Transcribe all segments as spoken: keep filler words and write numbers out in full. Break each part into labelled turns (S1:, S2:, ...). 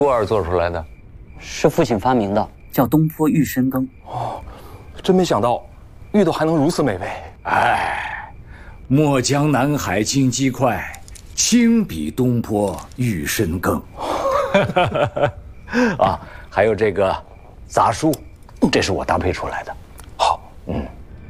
S1: 孤儿做出来的，
S2: 是父亲发明的，叫东坡玉参羹。
S3: 哦，真没想到，芋头还能如此美味。
S4: 哎，莫将南海金鸡块，轻比东坡玉参羹。啊，还有这个杂蔬，这是我搭配出来的。
S3: 好，
S4: 嗯。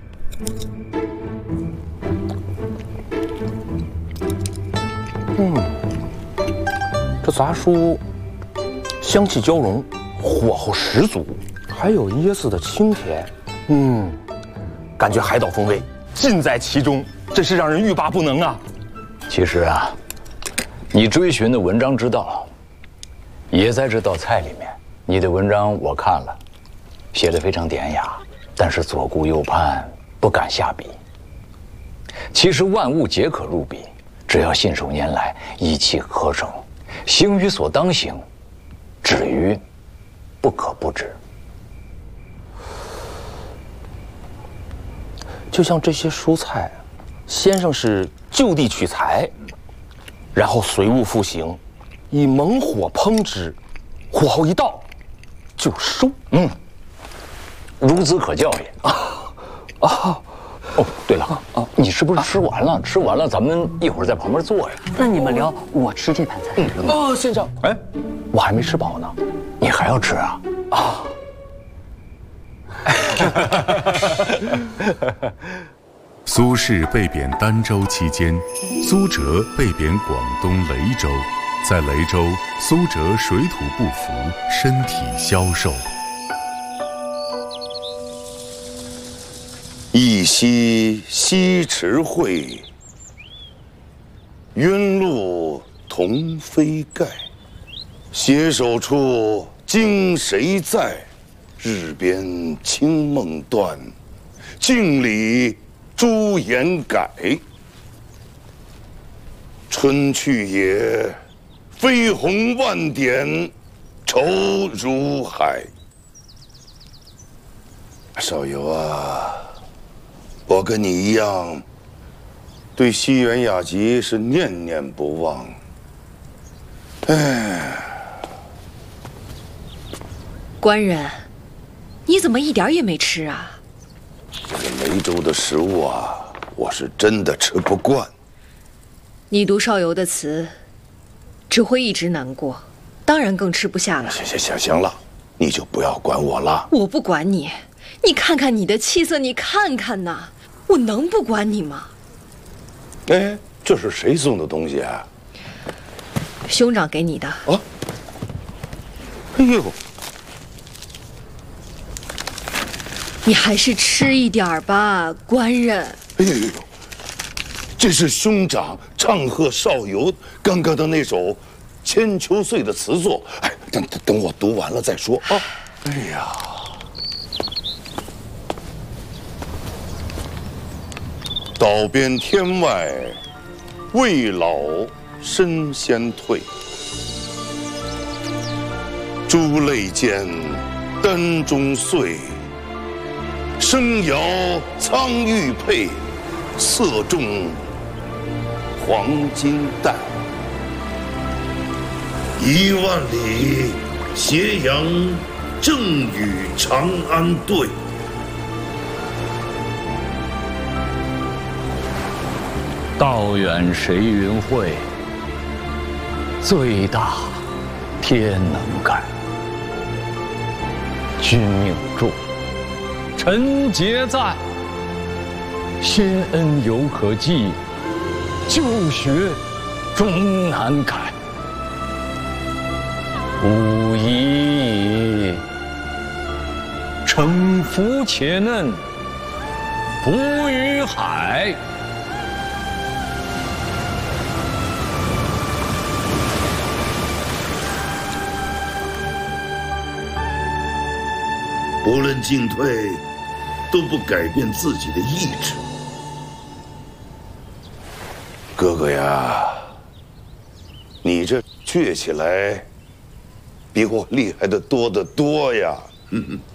S3: 嗯，这杂蔬香气交融，火候十足，还有椰子的清甜，嗯，感觉海岛风味尽在其中，真是让人欲罢不能啊！
S4: 其实啊，你追寻的文章之道，也在这道菜里面。你的文章我看了，写得非常典雅，但是左顾右盼，不敢下笔。其实万物皆可入笔。只要信手拈来，一气呵成，行于所当行，止于不可不止。
S3: 就像这些蔬菜，先生是就地取材，然后随物复形，以猛火烹之，火候一到就收。
S4: 嗯，孺子可教也。啊啊！哦，对了，啊，你是不是吃完了？吃完了，咱们一会儿在旁边坐呀。
S2: 那你们聊，我吃这盘菜。
S3: 嗯，哦，县长，哎，我还没吃饱呢，
S4: 你还要吃啊？啊！
S5: 苏轼被贬儋州期间，苏辙被贬广东雷州，在雷州，苏辙水土不服，身体消瘦。
S6: 一夕西池会，晕露同飞盖。携手处惊谁在？日边清梦断，镜里朱颜改。春去也，飞鸿万点，愁如海。少游啊，我跟你一样，对西园雅集是念念不忘。哎，
S7: 官人，你怎么一点也没吃啊？
S6: 这个梅州的食物啊，我是真的吃不惯。
S7: 你读少游的词，只会一直难过，当然更吃不下了。
S6: 行行行行了，你就不要管我了。
S7: 我不管你，你看看你的气色，你看看呐，我能不管你吗？
S6: 哎，这是谁送的东西啊？
S7: 兄长给你的。
S6: 啊！哎呦！
S7: 你还是吃一点吧，官人。
S6: 哎呦呦！这是兄长唱和少游刚刚的那首《千秋岁》的词作。哎，等等等我读完了再说啊！哎呀！岛边天外，未老身先退。珠泪间，丹中碎。生摇苍玉佩，色中黄金带。一万里斜阳，正与长安对。
S4: 道远谁云会？罪大天能盖。君命重，臣节在。先恩犹可记，旧学终难改。无疑，城府且嫩，不与海。
S6: 不论进退，都不改变自己的意志。哥哥呀，你这倔起来，比我厉害的多得多呀！嗯